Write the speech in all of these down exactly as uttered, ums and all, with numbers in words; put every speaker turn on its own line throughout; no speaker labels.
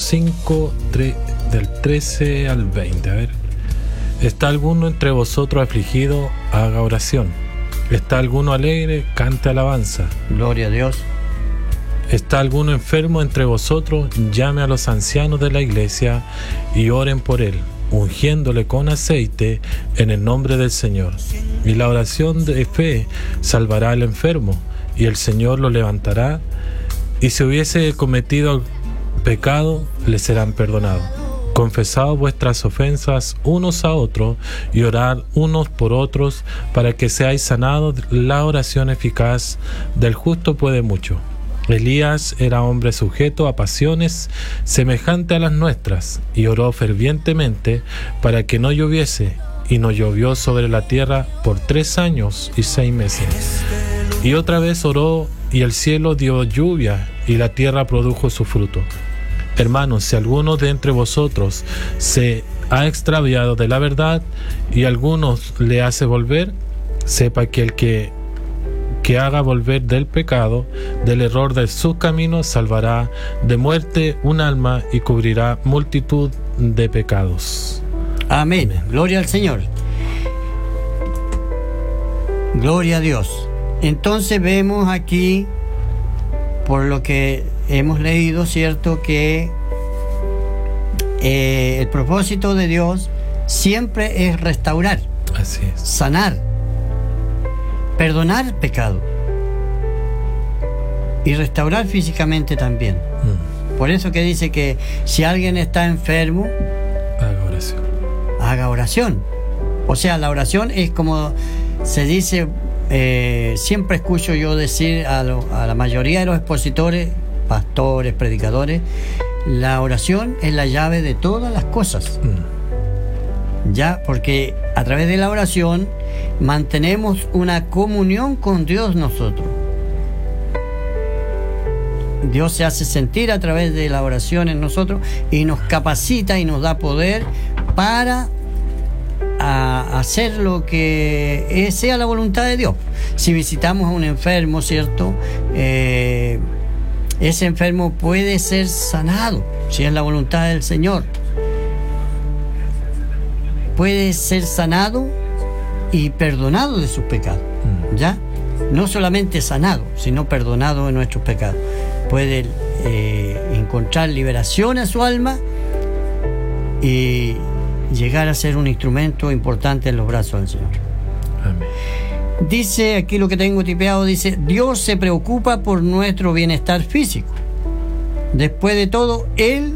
cinco, tre- del trece al veinte. A ver. ¿Está alguno entre vosotros afligido? Haga oración. ¿Está alguno alegre? Cante alabanza.
Gloria a Dios.
¿Está alguno enfermo entre vosotros? Llame a los ancianos de la iglesia y oren por él, ungiéndole con aceite en el nombre del Señor. Y la oración de fe salvará al enfermo, y el Señor lo levantará, y si hubiese cometido pecado, le serán perdonados. Confesad vuestras ofensas unos a otros y orad unos por otros para que seáis sanados. La oración eficaz del justo puede mucho. Elías era hombre sujeto a pasiones semejante a las nuestras y oró fervientemente para que no lloviese, y no llovió sobre la tierra por tres años y seis meses. Y otra vez oró, y el cielo dio lluvia, y la tierra produjo su fruto. Hermanos, si alguno de entre vosotros se ha extraviado de la verdad y algunos le hace volver, sepa que el que, que haga volver del pecado, del error de sus caminos, salvará de muerte un alma y cubrirá multitud de pecados.
Amén. Amén. Gloria al Señor. Gloria a Dios. Entonces vemos aquí, por lo que hemos leído, ¿cierto?, que eh, el propósito de Dios siempre es restaurar,
así es,
sanar, perdonar pecado y restaurar físicamente también. Mm. Por eso que dice que si alguien está enfermo,
haga oración.
Haga oración. O sea, la oración es como se dice, eh, siempre escucho yo decir a, lo, a la mayoría de los expositores, pastores, predicadores, la oración es la llave de todas las cosas. Mm. Ya, porque a través de la oración mantenemos una comunión con Dios nosotros. Dios se hace sentir a través de la oración en nosotros y nos capacita y nos da poder para a hacer lo que sea la voluntad de Dios. Si visitamos a un enfermo, ¿cierto?, Eh, ese enfermo puede ser sanado, si es la voluntad del Señor. Puede ser sanado y perdonado de sus pecados, ¿ya? No solamente sanado, sino perdonado de nuestros pecados. Puede eh, encontrar liberación a su alma y llegar a ser un instrumento importante en los brazos del Señor.
Amén.
Dice aquí lo que tengo tipeado, dice: Dios se preocupa por nuestro bienestar físico. Después de todo, Él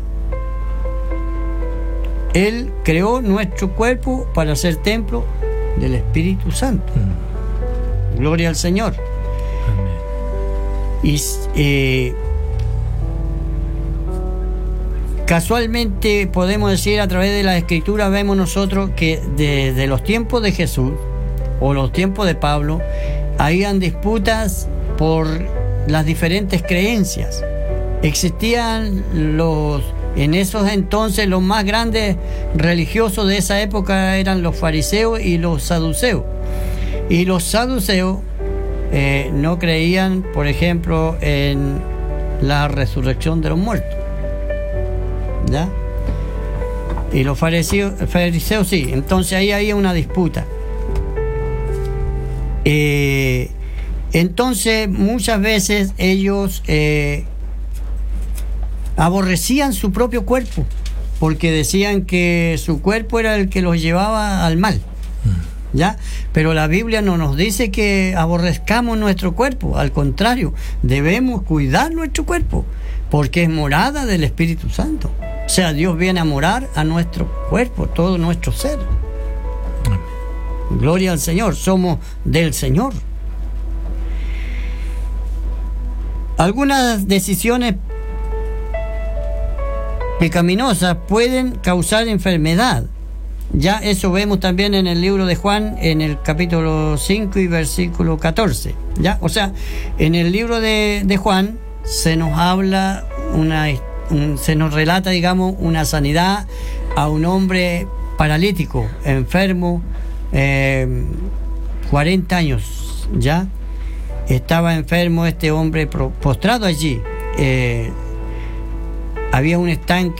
Él creó nuestro cuerpo para ser templo del Espíritu Santo. Mm. Gloria al Señor.
Amén.
Y eh, casualmente podemos decir, a través de la Escritura vemos nosotros que desde los tiempos de Jesús o los tiempos de Pablo habían disputas por las diferentes creencias. Existían los, en esos entonces, los más grandes religiosos de esa época eran los fariseos y los saduceos. Y los saduceos eh, no creían, por ejemplo, en la resurrección de los muertos, ¿ya? Y los fariseos, fariseos sí. Entonces ahí había una disputa. Eh, entonces muchas veces ellos eh, aborrecían su propio cuerpo, porque decían que su cuerpo era el que los llevaba al mal, ¿ya? Pero la Biblia no nos dice que aborrezcamos nuestro cuerpo. Al contrario, debemos cuidar nuestro cuerpo, porque es morada del Espíritu Santo. O sea, Dios viene a morar a nuestro cuerpo, todo nuestro ser. Gloria al Señor, somos del Señor. Algunas decisiones pecaminosas pueden causar enfermedad. Ya eso vemos también en el libro de Juan, en el capítulo cinco y versículo catorce. ¿Ya? O sea, en el libro de, de Juan se nos habla, una, un, se nos relata, digamos, una sanidad a un hombre paralítico, enfermo, eh, cuarenta años ya. Estaba enfermo este hombre, postrado allí. Eh, había un estanque